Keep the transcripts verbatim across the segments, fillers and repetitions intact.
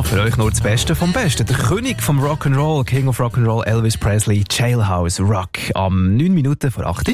Für euch nur das Beste vom Besten. Der König vom Rock'n'Roll, King of Rock'n'Roll, Elvis Presley, Jailhouse Rock. Am neun Minuten vor acht.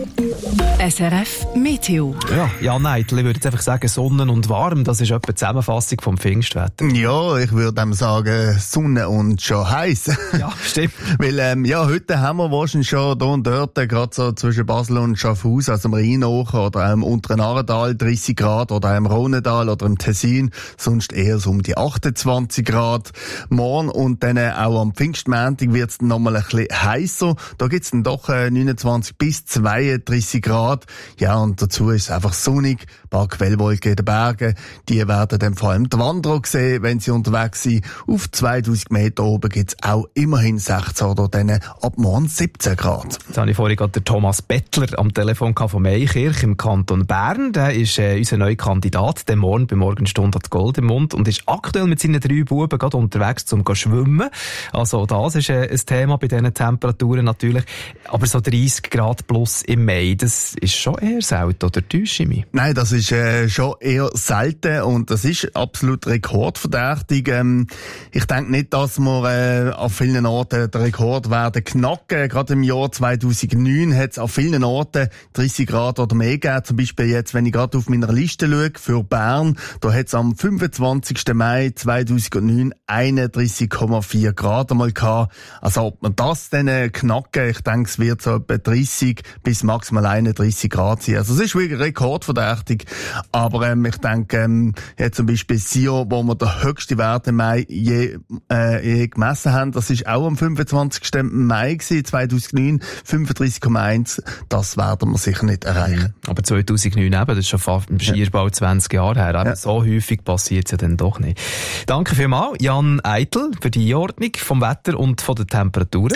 S R F Meteo. Ja, Jan Eitel, ich würde jetzt einfach sagen, Sonne und warm, das ist etwa die Zusammenfassung vom Pfingstwetter. Ja, ich würde dem sagen, Sonne und schon heiß. Ja, stimmt. Weil, ähm, ja, heute haben wir wahrscheinlich schon da und dort, gerade so zwischen Basel und Schaffhausen, also im Rhein oder auch im unteren Aartal dreißig Grad oder auch im Rhonedal oder im Tessin, sonst eher so um die achtundzwanzig Grad. Morgen und dann auch am Pfingstmontag wird es nochmal ein bisschen heißer. Da gibt es dann doch äh, neunundzwanzig bis zweiunddreißig Grad. Ja, und dazu ist es einfach sonnig, ein paar Quellwolken in den Bergen. Die werden dann vor allem die Wanderer sehen, wenn sie unterwegs sind. Auf zweitausend Meter oben gibt es auch immerhin sechzehn oder dann ab morgen siebzehn Grad. Jetzt habe ich vorhin gerade den Thomas Bettler am Telefon von Meikirch im Kanton Bern. Der ist äh, unser neuer Kandidat, der morgen bei Morgenstunde hat Gold im Mund und ist aktuell mit seinen drei Buben gerade unterwegs zum schwimmen. Also das ist äh, ein Thema bei diesen Temperaturen natürlich. Aber so dreißig Grad plus im Mai, das ist schon eher selten, oder täusche ich mich? Nein, das ist äh, schon eher selten und das ist absolut rekordverdächtig. Ähm, ich denke nicht, dass wir äh, an vielen Orten den Rekord werden knacken. Gerade im Jahr zweitausendneun hat es an vielen Orten dreißig Grad oder mehr gegeben. Zum Beispiel jetzt, wenn ich gerade auf meiner Liste schaue, für Bern, da hat es am fünfundzwanzigsten Mai zweitausendneun einunddreißig Komma vier Grad einmal gehabt. Also ob man das dann äh, knacken, ich denke, es wird so etwa dreißig bis maximal einunddreißig Grad sein. Also es ist wirklich rekordverdächtig. Aber ähm, ich denke, ähm, jetzt zum Beispiel Sion, wo wir den höchsten Wert im Mai je, äh, je gemessen haben, das ist auch am fünfundzwanzigsten Mai gewesen, zweitausendneun, fünfunddreißig Komma eins. Das werden wir sicher nicht erreichen. Aber zweitausendneun eben, das ist schon fast schier bald zwanzig Jahre her. Aber ja. So häufig passiert es ja dann doch nicht. Danke vielmals, Jan Eitel, für die Einordnung vom Wetter und von den Temperaturen.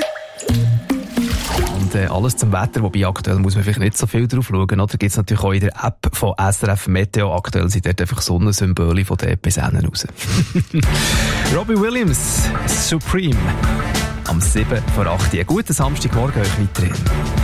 Und äh, alles zum Wetter, wobei aktuell muss man vielleicht nicht so viel drauf schauen, oder? Gibt es natürlich auch in der App von S R F Meteo. Aktuell sind dort einfach Sonnensymbole von den Episoden raus. Robbie Williams, Supreme. Am sieben vor acht. Guten Samstagmorgen euch weiterhin.